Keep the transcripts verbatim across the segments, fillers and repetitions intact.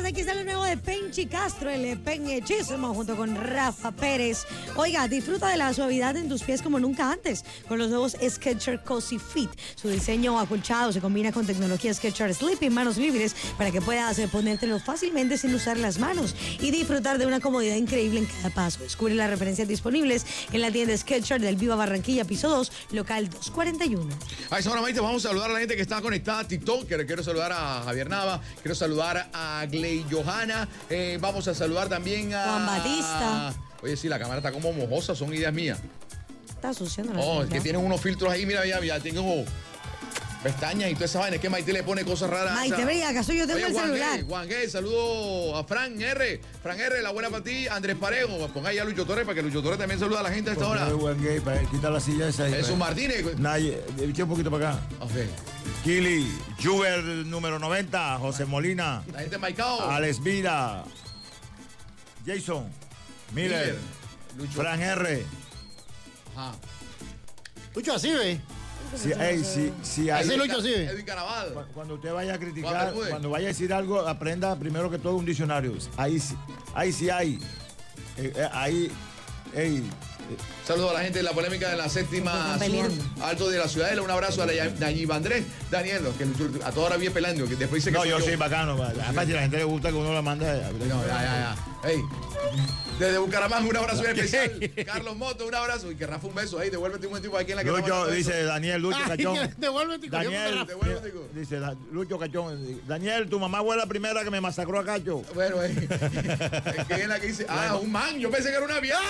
buenas, aquí sale el nuevo de Penchi Castro, el Peñechismo, junto con Rafa Pérez. Oiga, disfruta de la suavidad en tus pies como nunca antes, con los nuevos Skechers Cozy Fit. Su diseño acolchado se combina con tecnología Skechers Sleep y manos libres para que puedas ponértelo fácilmente sin usar las manos y disfrutar de una comodidad increíble en cada paso. Descubre las referencias disponibles en la tienda Skechers del Viva Barranquilla, piso dos, local doscientos cuarenta y uno. A esa hora, Maite, vamos a saludar a la gente que está conectada a TikTok. Quiero saludar a Javier Nava, quiero saludar a Gley Johanna, eh, vamos a saludar también a Juan Batista. Oye, sí, la cámara está como mojosa, son ideas mías. Está suciando la Oh, es que tienen unos filtros ahí, mira, ya, ya tengo pestañas y toda esa vaina. Es que Maite le pone cosas raras. Maite, ve, ¿acaso yo tengo Oye, el Juan celular? G, Juan G, saludo a Fran R. Fran R, la buena para ti. Andrés Parejo, ponga ahí a Lucho Torres para que Lucho Torres también saluda a la gente a esta hora. Juan G, para quitar la silla esa ahí. Jesús Martínez. Naye, eché un poquito para acá. Okay. Kili, Juber número noventa, José Molina. La gente Maicao. Alex Vida. Jason. Miller. Lucho. Fran R. Ajá. Lucho así, ve. Si, hey, si, si hay, Ese Lucho así. Edwin Caraval. Cuando usted vaya a criticar, cuando vaya a decir algo, aprenda primero que todo un diccionario. Ahí sí, ahí sí hay. Eh, eh, ahí, hey. Saludos a la gente de la polémica de la séptima sur, alto de la Ciudadela. Un abrazo a Nayib Andrés, Daniel, que a toda hora viene pelando, que después dice que no, yo soy bacano. Además, si a la gente le gusta que uno la mande. No, ya, ya, ya. Hey. Desde Bucaramanga, un abrazo especial. Carlos Moto, un abrazo. Y que Rafa, un beso. Ahí, devuélvete un momentico aquí en la que Lucho, dice Daniel, Lucho Ay, Cachón. Devuélvete, Daniel, devuélvete. Dice Lucho Cachón. Daniel, tu mamá fue la primera que me masacró a Cacho. Bueno, eh. Es que es la que dice, ah, bueno. Un man. Yo pensé que era una vieja.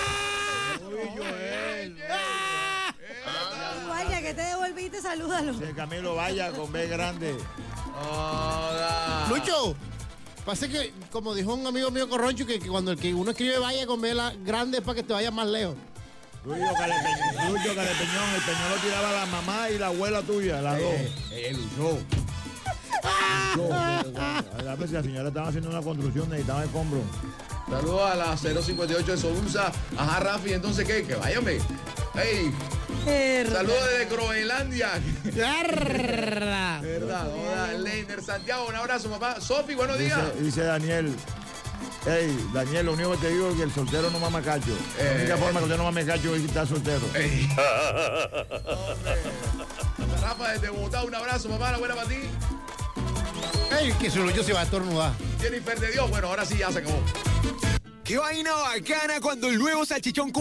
Vaya, que te devolviste, salúdalo. Sí, Camilo Vaya con B grande. Oh, Lucho, pasa que, como dijo un amigo mío Corroncho, que, que cuando el que uno escribe Vaya con B la grande es para que te vayas más lejos. Lucho Calepeñón, Lucho Calepeñón, el peñón lo tiraba a la mamá y la abuela tuya, las dos. Eh, Lucho. A ver si la señora estaba haciendo una construcción, necesitaba escombros. Saludos a la cero cincuenta y ocho de Sodunza. Ajá, Rafi, entonces, ¿qué? Que váyame. Hey. Saludos desde Groenlandia. Verdad. Verdad. Leiner Santiago, un abrazo, papá. Sofi, buenos días. Dice, dice Daniel. Hey, Daniel, lo único que te digo es que el soltero no mama cacho. Eh, la única forma que usted no mame cacho es estar soltero. Hey. Rafa, desde Bogotá, un abrazo, papá. La buena para ti. Ey, que su Lucho se va a estornudar. Jennifer de Dios. Bueno, ahora sí ya se acabó. ¡Qué vaina bacana cuando el nuevo salchichón